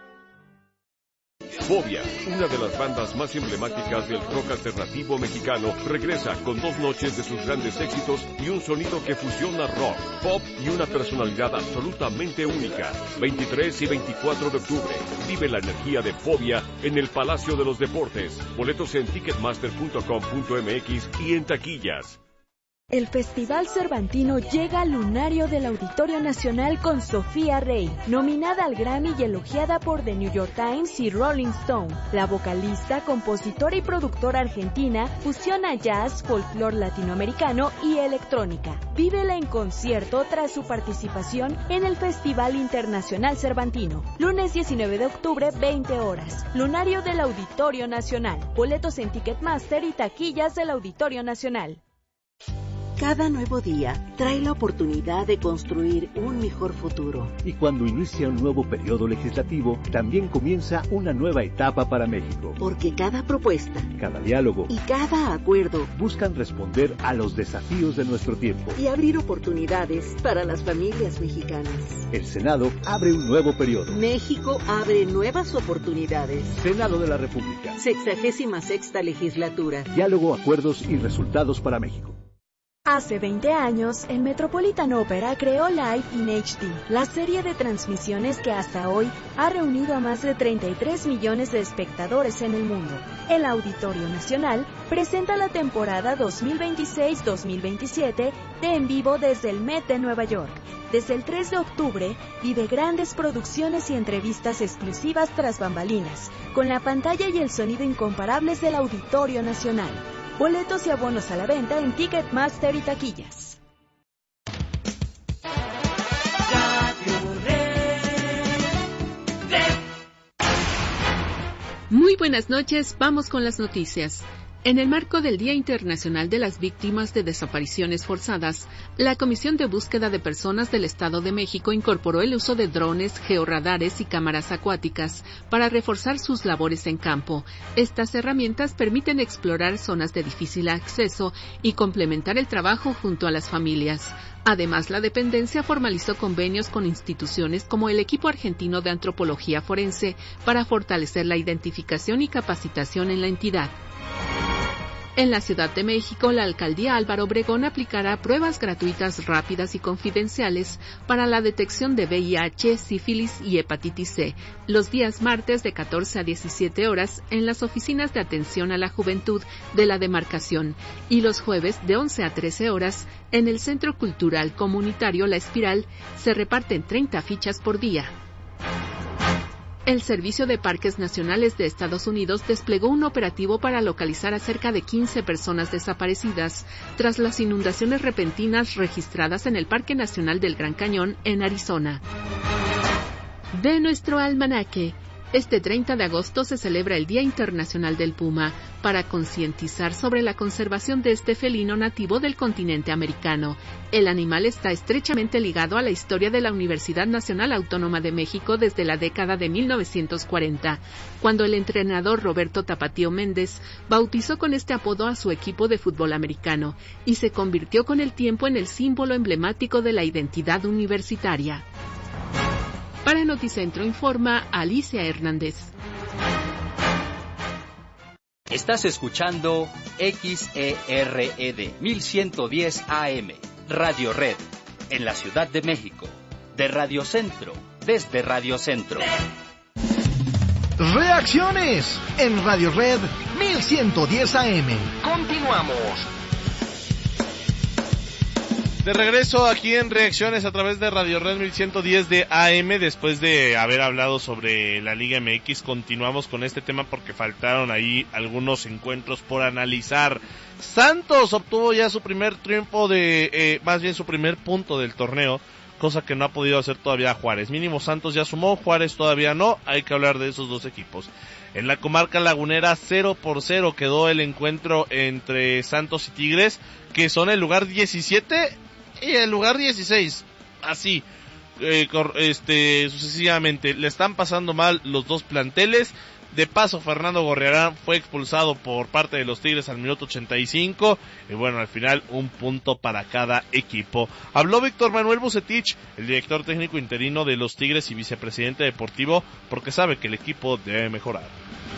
Fobia, una de las bandas más emblemáticas del rock alternativo mexicano, regresa con 2 noches de sus grandes éxitos y un sonido que fusiona rock, pop y una personalidad absolutamente única. 23 y 24 de octubre. Vive la energía de Fobia en el Palacio de los Deportes. Boletos en ticketmaster.com.mx y en taquillas. El Festival Cervantino llega al lunario del Auditorio Nacional con Sofía Rey, nominada al Grammy y elogiada por The New York Times y Rolling Stone. La vocalista, compositora y productora argentina fusiona jazz, folclore latinoamericano y electrónica. Vívela en concierto tras su participación en el Festival Internacional Cervantino. Lunes 19 de octubre, 20 horas. Lunario del Auditorio Nacional. Boletos en Ticketmaster y taquillas del Auditorio Nacional. Cada nuevo día trae la oportunidad de construir un mejor futuro. Y cuando inicia un nuevo periodo legislativo, también comienza una nueva etapa para México. Porque cada propuesta, cada diálogo y cada acuerdo buscan responder a los desafíos de nuestro tiempo y abrir oportunidades para las familias mexicanas. El Senado abre un nuevo periodo. México abre nuevas oportunidades. Senado de la República. 66ª legislatura. Diálogo, acuerdos y resultados para México. Hace 20 años, el Metropolitan Opera creó Live in HD, la serie de transmisiones que hasta hoy ha reunido a más de 33 millones de espectadores en el mundo. El Auditorio Nacional presenta la temporada 2026-2027 de En Vivo desde el Met de Nueva York. Desde el 3 de octubre, vive grandes producciones y entrevistas exclusivas tras bambalinas, con la pantalla y el sonido incomparables del Auditorio Nacional. Boletos y abonos a la venta en Ticketmaster y taquillas. Muy buenas noches, vamos con las noticias. En el marco del Día Internacional de las Víctimas de Desapariciones Forzadas, la Comisión de Búsqueda de Personas del Estado de México incorporó el uso de drones, georradares y cámaras acuáticas para reforzar sus labores en campo. Estas herramientas permiten explorar zonas de difícil acceso y complementar el trabajo junto a las familias. Además, la dependencia formalizó convenios con instituciones como el equipo argentino de antropología forense para fortalecer la identificación y capacitación en la entidad. En la Ciudad de México, la alcaldía Álvaro Obregón aplicará pruebas gratuitas, rápidas y confidenciales para la detección de VIH, sífilis y hepatitis C, los días martes de 14 a 17 horas en las oficinas de atención a la juventud de la demarcación y los jueves de 11 a 13 horas en el Centro Cultural Comunitario La Espiral. Se reparten 30 fichas por día. El Servicio de Parques Nacionales de Estados Unidos desplegó un operativo para localizar a cerca de 15 personas desaparecidas tras las inundaciones repentinas registradas en el Parque Nacional del Gran Cañón, en Arizona. De nuestro almanaque. Este 30 de agosto se celebra el Día Internacional del Puma, para concientizar sobre la conservación de este felino nativo del continente americano. El animal está estrechamente ligado a la historia de la Universidad Nacional Autónoma de México desde la década de 1940, cuando el entrenador Roberto Tapatío Méndez bautizó con este apodo a su equipo de fútbol americano, y se convirtió con el tiempo en el símbolo emblemático de la identidad universitaria. Para Noticentro informa Alicia Hernández. Estás escuchando XERED 1110 AM, Radio Red, en la Ciudad de México, de Radio Centro, desde Radio Centro. Reacciones en Radio Red 1110 AM. Continuamos. De regreso aquí en Reacciones a través de Radio Red 1110 de AM, después de haber hablado sobre la Liga MX, continuamos con este tema porque faltaron ahí algunos encuentros por analizar. Santos obtuvo ya su primer triunfo más bien su primer punto del torneo, cosa que no ha podido hacer todavía Juárez. Mínimo Santos ya sumó, Juárez todavía no, hay que hablar de esos dos equipos. En la comarca lagunera 0-0 quedó el encuentro entre Santos y Tigres, que son el lugar 17 y el lugar 16, así, sucesivamente. Le están pasando mal los dos planteles. De paso, Fernando Gorriarán fue expulsado por parte de los Tigres al minuto 85. Y bueno, al final, un punto para cada equipo. Habló Víctor Manuel Vucetich, el director técnico interino de los Tigres y vicepresidente deportivo, porque sabe que el equipo debe mejorar.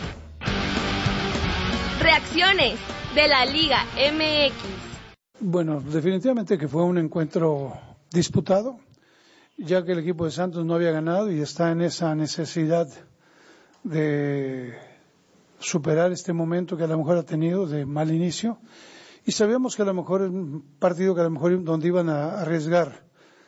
Reacciones de la Liga MX. Bueno, definitivamente que fue un encuentro disputado, ya que el equipo de Santos no había ganado y está en esa necesidad de superar este momento que a lo mejor ha tenido de mal inicio. Y sabíamos que a lo mejor es un partido que a lo mejor donde iban a arriesgar.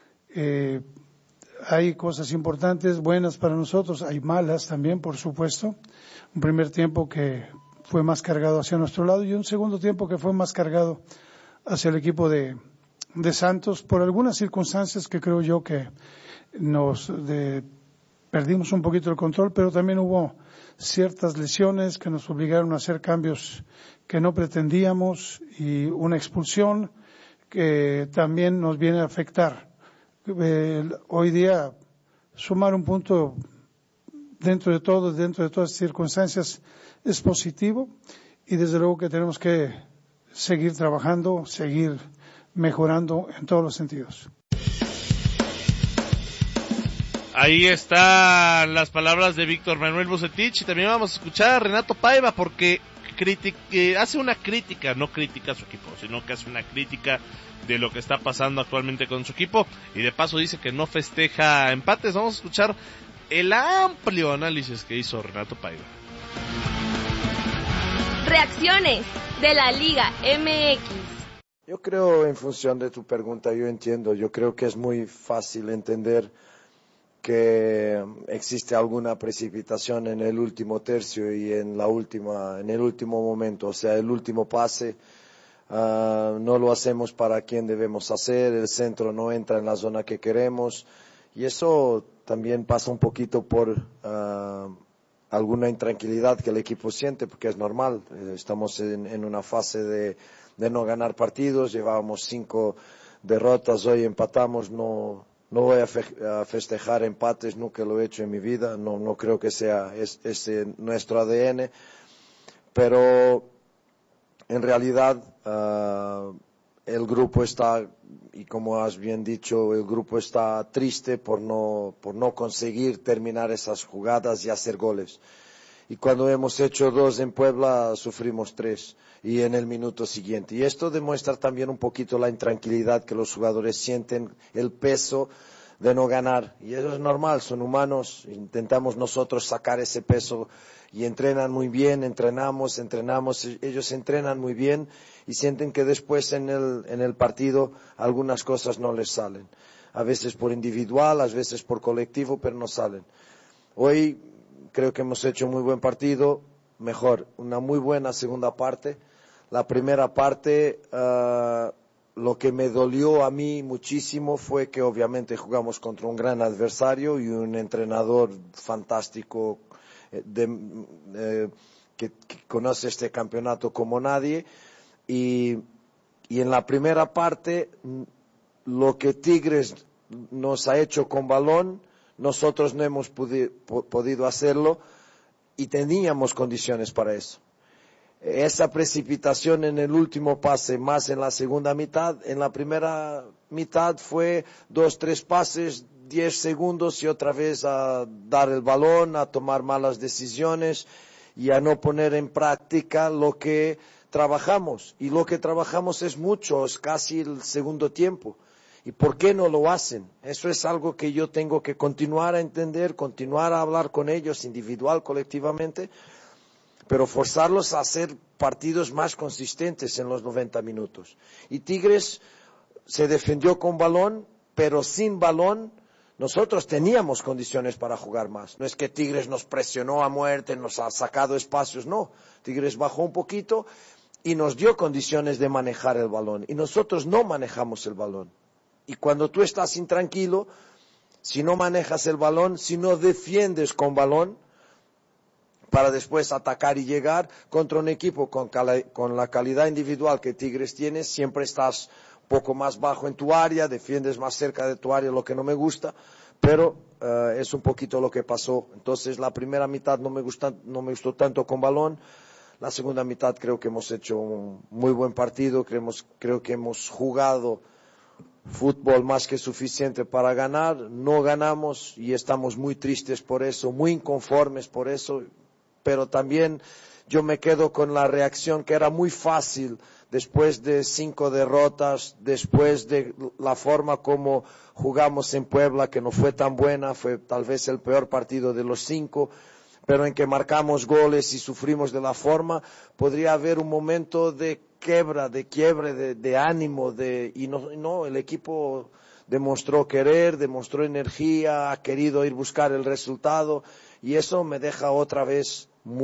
Hay cosas importantes, buenas para nosotros, hay malas también, por supuesto. Un primer tiempo que fue más cargado hacia nuestro lado y un segundo tiempo que fue más cargado hacia el equipo de Santos, por algunas circunstancias que creo yo que perdimos un poquito el control, pero también hubo ciertas lesiones que nos obligaron a hacer cambios que no pretendíamos y una expulsión que también nos viene a afectar. Hoy día sumar un punto dentro de todas las circunstancias es positivo y desde luego que tenemos que seguir trabajando, seguir mejorando en todos los sentidos. Ahí están las palabras de Víctor Manuel Vucetich, y también vamos a escuchar a Renato Paiva porque hace una crítica, no critica a su equipo, sino que hace una crítica de lo que está pasando actualmente con su equipo, y de paso dice que no festeja empates. Vamos a escuchar el amplio análisis que hizo Renato Paiva. Reacciones de la Liga MX. Yo creo, en función de tu pregunta, yo creo que es muy fácil entender que existe alguna precipitación en el último tercio y en el último momento, o sea, el último pase. No lo hacemos para quien debemos hacer, el centro no entra en la zona que queremos, y eso también pasa un poquito por alguna intranquilidad que el equipo siente, porque es normal. Estamos en una fase de no ganar partidos, llevábamos 5 derrotas, hoy empatamos. No voy a festejar empates, nunca lo he hecho en mi vida, no creo que sea nuestro ADN, pero en realidad el grupo está, y como has bien dicho, el grupo está triste por no conseguir terminar esas jugadas y hacer goles. y cuando hemos hecho 2 en Puebla sufrimos 3 y en el minuto siguiente. Y esto demuestra también un poquito la intranquilidad que los jugadores sienten, el peso de no ganar. Y eso es normal, son humanos, intentamos nosotros sacar ese peso y entrenan muy bien, entrenamos, ellos entrenan muy bien y sienten que después en el partido algunas cosas no les salen. A veces por individual, a veces por colectivo, pero no salen. Hoy creo que hemos hecho un muy buen partido, mejor, una muy buena segunda parte. La primera parte, lo que me dolió a mí muchísimo fue que obviamente jugamos contra un gran adversario y un entrenador fantástico que conoce este campeonato como nadie. Y en la primera parte, lo que Tigres nos ha hecho con balón, nosotros no hemos podido hacerlo y teníamos condiciones para eso. Esa precipitación en el último pase, más en la segunda mitad, en la primera mitad fue 2-3 pases, 10 segundos y otra vez a dar el balón, a tomar malas decisiones y a no poner en práctica lo que trabajamos. Y lo que trabajamos es mucho, es casi el segundo tiempo. ¿Y por qué no lo hacen? Eso es algo que yo tengo que continuar a entender, continuar a hablar con ellos individual, colectivamente, pero forzarlos a hacer partidos más consistentes en los 90 minutos. Y Tigres se defendió con balón, pero sin balón nosotros teníamos condiciones para jugar más. No es que Tigres nos presionó a muerte, nos ha sacado espacios, no. Tigres bajó un poquito y nos dio condiciones de manejar el balón. Y nosotros no manejamos el balón. Y cuando tú estás intranquilo, si no manejas el balón, si no defiendes con balón, para después atacar y llegar contra un equipo con la calidad individual que Tigres tiene, siempre estás un poco más bajo en tu área, defiendes más cerca de tu área, lo que no me gusta, pero es un poquito lo que pasó. Entonces la primera mitad no me gustó tanto con balón, la segunda mitad creo que hemos hecho un muy buen partido, creo que hemos jugado fútbol más que suficiente para ganar, no ganamos y estamos muy tristes por eso, muy inconformes por eso, pero también yo me quedo con la reacción que era muy fácil después de 5 derrotas, después de la forma como jugamos en Puebla, que no fue tan buena, fue tal vez el peor partido de los 5, pero en que marcamos goles y sufrimos de la forma, podría haber un momento de quiebre, de ánimo, y no, el equipo demostró querer, demostró energía, ha querido ir a buscar el resultado, y eso me deja otra vez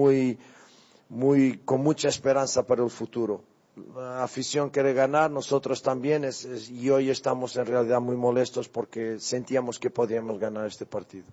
con mucha esperanza para el futuro. La afición quiere ganar, nosotros también, y hoy estamos en realidad muy molestos porque sentíamos que podíamos ganar este partido.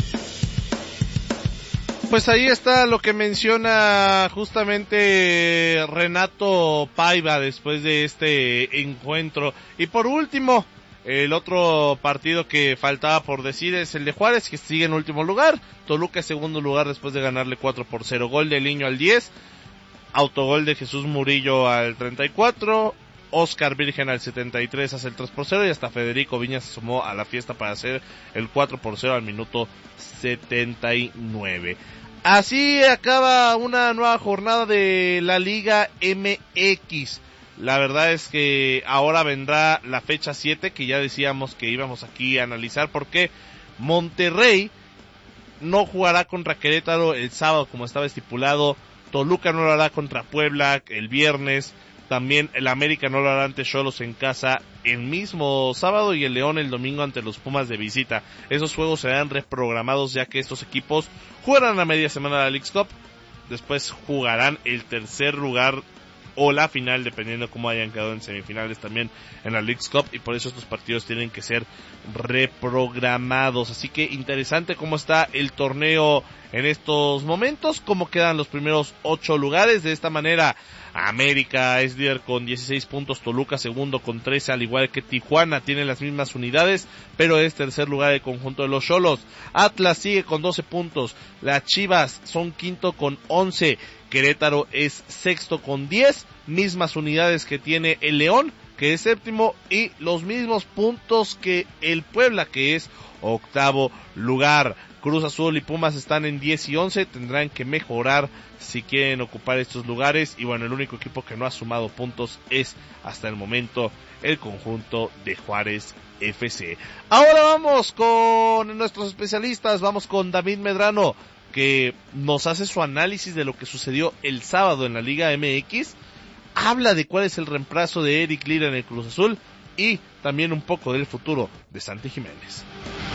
Pues ahí está lo que menciona justamente Renato Paiva después de este encuentro. Y por último, el otro partido que faltaba por decir es el de Juárez, que sigue en último lugar. Toluca en segundo lugar después de ganarle 4-0. Gol de Liño al 10, autogol de Jesús Murillo al 34, Oscar Virgen al 73 hace el 3-0 y hasta Federico Viñas se sumó a la fiesta para hacer el 4-0 al minuto 79. Así acaba una nueva jornada de la Liga MX. La verdad es que ahora vendrá la fecha 7, que ya decíamos que íbamos aquí a analizar, porque Monterrey no jugará contra Querétaro el sábado como estaba estipulado, Toluca no lo hará contra Puebla el viernes, también el América no lo hará ante Xolos en casa el mismo sábado y el León el domingo ante los Pumas de visita. Esos juegos serán reprogramados ya que estos equipos jugarán a media semana de la Leagues Cup, después jugarán el tercer lugar o la final, dependiendo cómo hayan quedado en semifinales también en la Leagues Cup, y por eso estos partidos tienen que ser reprogramados. Así que interesante cómo está el torneo en estos momentos, cómo quedan los primeros 8 lugares. De esta manera, América es líder con 16 puntos, Toluca segundo con 13, al igual que Tijuana, tiene las mismas unidades, pero es tercer lugar el conjunto de los Xolos. Atlas sigue con 12 puntos, las Chivas son quinto con 11, Querétaro es sexto con 10, mismas unidades que tiene el León, que es séptimo, y los mismos puntos que el Puebla, que es octavo lugar. Cruz Azul y Pumas están en 10 y 11, tendrán que mejorar si quieren ocupar estos lugares. Y bueno, el único equipo que no ha sumado puntos es hasta el momento el conjunto de Juárez FC. Ahora vamos con nuestros especialistas, vamos con David Medrano, que nos hace su análisis de lo que sucedió el sábado en la Liga MX, habla de cuál es el reemplazo de Eric Lira en el Cruz Azul y también un poco del futuro de Santi Jiménez.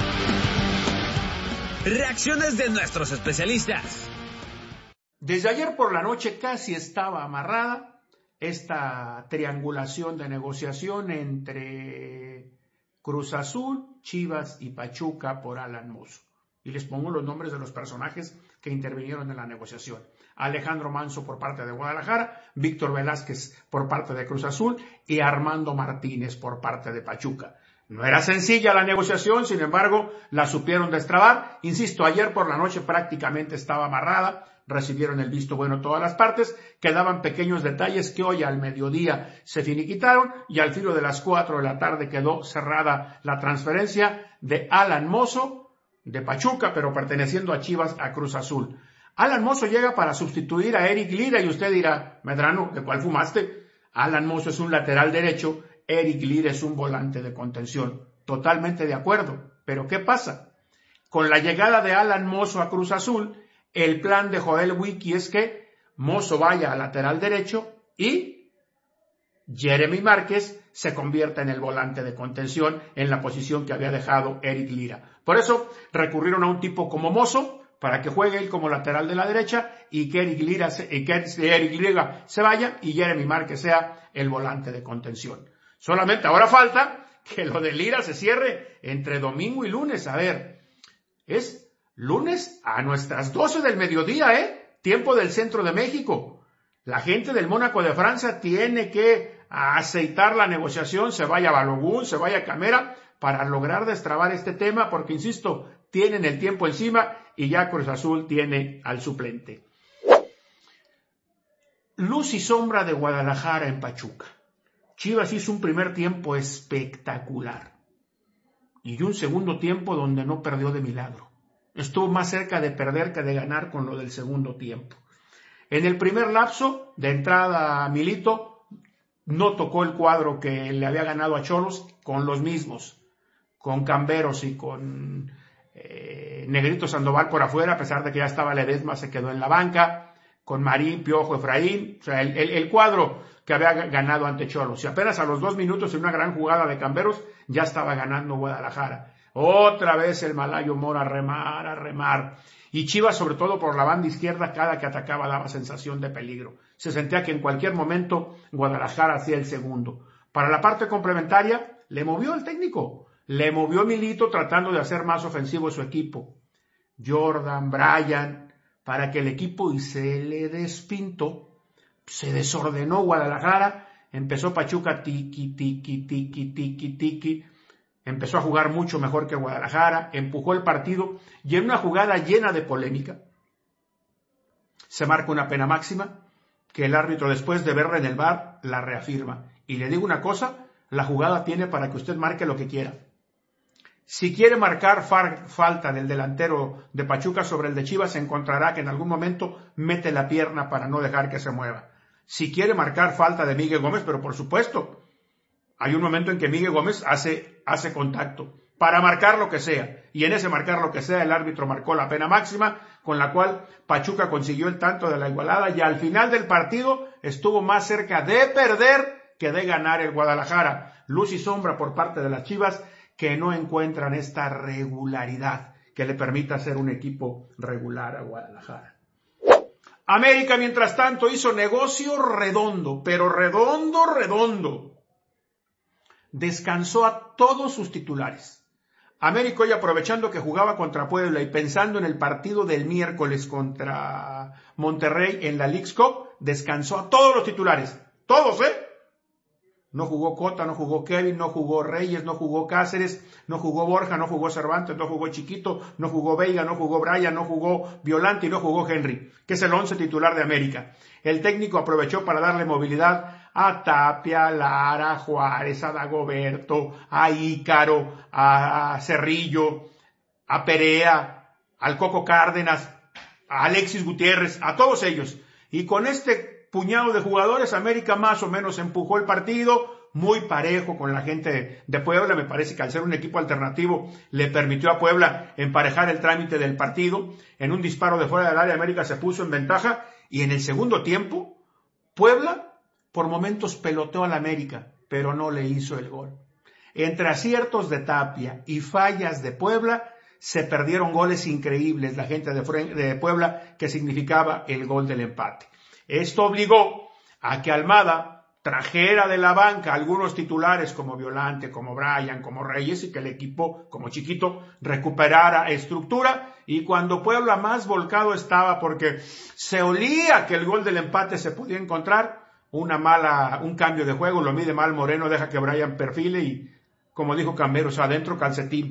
Reacciones de nuestros especialistas. Desde ayer por la noche casi estaba amarrada esta triangulación de negociación entre Cruz Azul, Chivas y Pachuca por Alan Mozo. Y les pongo los nombres de los personajes que intervinieron en la negociación. Alejandro Manso por parte de Guadalajara, Víctor Velázquez por parte de Cruz Azul y Armando Martínez por parte de Pachuca. No era sencilla la negociación, sin embargo, la supieron destrabar. Insisto, ayer por la noche prácticamente estaba amarrada, recibieron el visto bueno todas las partes, quedaban pequeños detalles que hoy al mediodía se finiquitaron y al filo de las 4 de la tarde quedó cerrada la transferencia de Alan Mozo, de Pachuca, pero perteneciendo a Chivas, a Cruz Azul. Alan Mozo llega para sustituir a Eric Lira y usted dirá, Medrano, ¿de cuál fumaste? Alan Mozo es un lateral derecho, Eric Lira es un volante de contención. Totalmente de acuerdo, pero ¿qué pasa? Con la llegada de Alan Mozo a Cruz Azul, el plan de Joel Wiki es que Mozo vaya a lateral derecho y Jeremy Márquez se convierta en el volante de contención en la posición que había dejado Eric Lira. Por eso recurrieron a un tipo como Mozo para que juegue él como lateral de la derecha y que Eric Lira se vaya y Jeremy Márquez sea el volante de contención. Solamente ahora falta que lo de Lira se cierre entre domingo y lunes. A ver, es lunes a nuestras 12 del mediodía, tiempo del centro de México. La gente del Mónaco de Francia tiene que aceitar la negociación, se vaya a Balogun, se vaya a Camera, para lograr destrabar este tema, porque insisto, tienen el tiempo encima y ya Cruz Azul tiene al suplente. Luz y sombra de Guadalajara en Pachuca. Chivas hizo un primer tiempo espectacular y un segundo tiempo donde no perdió de milagro. Estuvo más cerca de perder que de ganar con lo del segundo tiempo. En el primer lapso, de entrada a Milito, no tocó el cuadro que le había ganado a Cholos con los mismos, con Camberos y con Negrito Sandoval por afuera, a pesar de que ya estaba Ledesma, se quedó en la banca, con Marín, Piojo, Efraín, o sea, el cuadro que había ganado ante Cholos. Y apenas a los 2 minutos, en una gran jugada de Camberos, ya estaba ganando Guadalajara. Otra vez el malayo Mora a remar. Y Chivas, sobre todo por la banda izquierda, cada que atacaba daba sensación de peligro. Se sentía que en cualquier momento Guadalajara hacía el segundo. Para la parte complementaria, le movió el técnico. Le movió Milito tratando de hacer más ofensivo su equipo. Jordan, Brian, para que el equipo y se le despintó. Se desordenó Guadalajara. Empezó Pachuca tiki. Empezó a jugar mucho mejor que Guadalajara, empujó el partido y en una jugada llena de polémica se marca una pena máxima que el árbitro, después de verla en el VAR, la reafirma. Y le digo una cosa, la jugada tiene para que usted marque lo que quiera. Si quiere marcar falta del delantero de Pachuca sobre el de Chivas, se encontrará que en algún momento mete la pierna para no dejar que se mueva. Si quiere marcar falta de Miguel Gómez, pero por supuesto, hay un momento en que Miguel Gómez hace contacto para marcar lo que sea. Y en ese marcar lo que sea, el árbitro marcó la pena máxima, con la cual Pachuca consiguió el tanto de la igualada y al final del partido estuvo más cerca de perder que de ganar el Guadalajara. Luz y sombra por parte de las Chivas, que no encuentran esta regularidad que le permita ser un equipo regular a Guadalajara. América, mientras tanto, hizo negocio redondo, pero redondo. Descansó a todos sus titulares. América, hoy aprovechando que jugaba contra Puebla y pensando en el partido del miércoles contra Monterrey en la Leagues Cup, descansó a todos los titulares. Todos, No jugó Cota, no jugó Kevin, no jugó Reyes, no jugó Cáceres, no jugó Borja, no jugó Cervantes, no jugó Chiquito, no jugó Veiga, no jugó Brian, no jugó Violante y no jugó Henry, que es el 11 titular de América. El técnico aprovechó para darle movilidad a Tapia, a Lara, a Juárez, a Dagoberto, a Ícaro, a Cerrillo, a Perea, al Coco Cárdenas, a Alexis Gutiérrez, a todos ellos. Y con este puñado de jugadores, América más o menos empujó el partido, muy parejo con la gente de Puebla. Me parece que al ser un equipo alternativo le permitió a Puebla emparejar el trámite del partido. En un disparo de fuera del área, América se puso en ventaja, y en el segundo tiempo Puebla por momentos peloteó al América, pero no le hizo el gol. Entre aciertos de Tapia y fallas de Puebla se perdieron goles increíbles, la gente de Puebla, que significaba el gol del empate. Esto obligó a que Almada trajera de la banca algunos titulares como Violante, como Bryan, como Reyes, y que el equipo, como chiquito, recuperara estructura. Y cuando Puebla más volcado estaba, porque se olía que el gol del empate se podía encontrar, un cambio de juego, lo mide mal Moreno, deja que Bryan perfile y, como dijo Camberos, adentro calcetín